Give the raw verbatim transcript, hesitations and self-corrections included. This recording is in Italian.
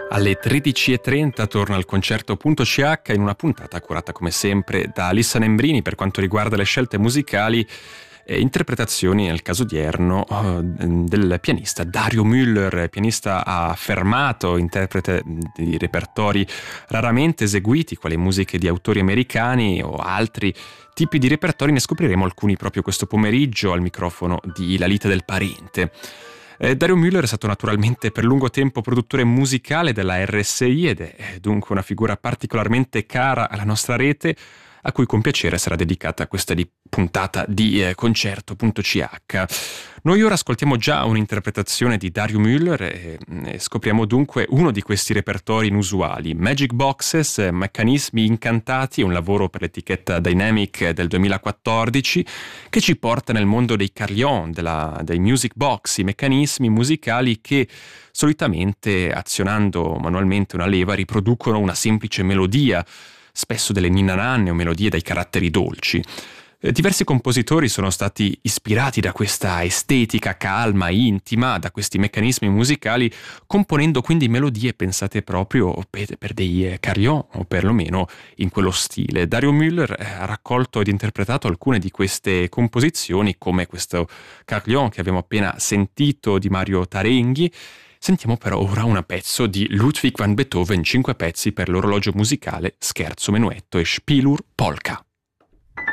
Alle tredici e trenta torna al concerto.ch in una puntata curata come sempre da Alissa Nembrini per quanto riguarda le scelte musicali e interpretazioni nel caso odierno del pianista Dario Müller, pianista affermato, interprete di repertori raramente eseguiti quali musiche di autori americani o altri tipi di repertori. Ne scopriremo alcuni proprio questo pomeriggio al microfono di Lalita Del Parente. Eh, Dario Müller è stato naturalmente per lungo tempo produttore musicale della R S I ed è dunque una figura particolarmente cara alla nostra rete, a cui con piacere sarà dedicata questa di puntata di eh, concerto.ch. Noi ora ascoltiamo già un'interpretazione di Dario Müller e, e scopriamo dunque uno di questi repertori inusuali, Magic Boxes, Meccanismi Incantati, un lavoro per l'etichetta Dynamic del duemilaquattordici che ci porta nel mondo dei carillon, della, dei music box, i meccanismi musicali che solitamente azionando manualmente una leva riproducono una semplice melodia, spesso delle ninna nanne o melodie dai caratteri dolci. Eh, diversi compositori sono stati ispirati da questa estetica calma, intima, da questi meccanismi musicali, componendo quindi melodie pensate proprio per, per dei eh, carillon, o perlomeno in quello stile. Dario Müller eh, ha raccolto ed interpretato alcune di queste composizioni, come questo carillon che abbiamo appena sentito di Mario Tarenghi. Sentiamo però ora un pezzo di Ludwig van Beethoven, cinque pezzi per l'orologio musicale, scherzo, menuetto e Spielur Polka.